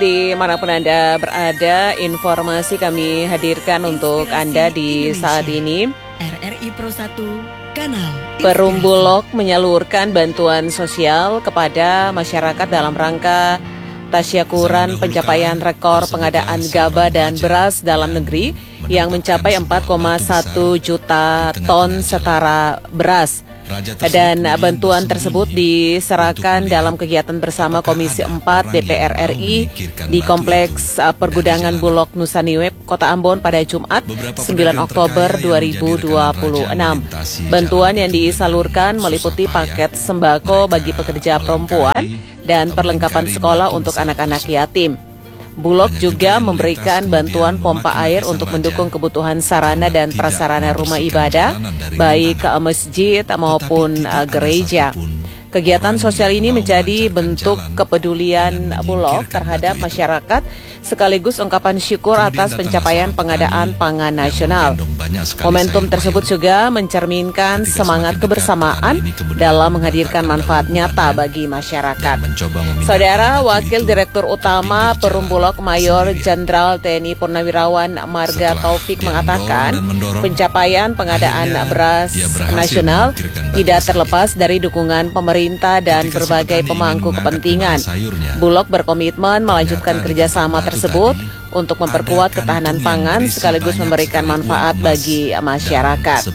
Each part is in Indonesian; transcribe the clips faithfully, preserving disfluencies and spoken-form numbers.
dimanapun Anda berada, informasi kami hadirkan untuk Anda di saat ini. R R I Pro satu, Kanal Perum Bulog menyalurkan bantuan sosial kepada masyarakat dalam rangka tasyakuran pencapaian rekor pengadaan gabah dan beras dalam negeri yang mencapai empat koma satu juta ton setara beras. Dan bantuan tersebut diserahkan dalam kegiatan bersama Komisi empat D P R R I di Kompleks Pergudangan Bulog Nusa Niwep, Kota Ambon pada Jumat sembilan Oktober dua ribu dua puluh enam. Bantuan yang disalurkan meliputi paket sembako bagi pekerja perempuan dan perlengkapan sekolah untuk anak-anak yatim. Bulog juga memberikan bantuan pompa air untuk mendukung kebutuhan sarana dan prasarana rumah ibadah, baik masjid maupun uh, gereja. Kegiatan sosial ini menjadi bentuk kepedulian Bulog terhadap masyarakat sekaligus ungkapan syukur atas pencapaian pengadaan pangan nasional. Momentum tersebut juga mencerminkan semangat kebersamaan dalam menghadirkan manfaat nyata bagi masyarakat. Saudara Wakil Direktur Utama Perum Bulog Mayor Jenderal T N I Purnawirawan Marga Taufik mengatakan pencapaian pengadaan beras nasional tidak terlepas dari dukungan pemerintah dan berbagai pemangku kepentingan. Bulog berkomitmen melanjutkan kerjasama tersebut untuk memperkuat ketahanan pangan sekaligus memberikan manfaat bagi masyarakat.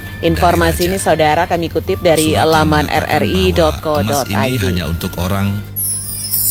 Informasi ini saudara kami kutip dari laman r r i dot co dot i d. Hanya untuk orang